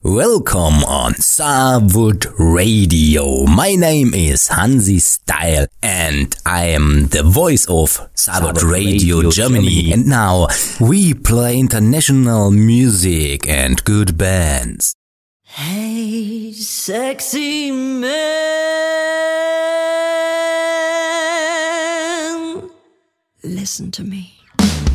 Welcome on Saarwood Radio. My name is Hansi Style and I am the voice of Saarwood Radio Germany. And now we play international music and good bands. Hey, sexy man, listen to me.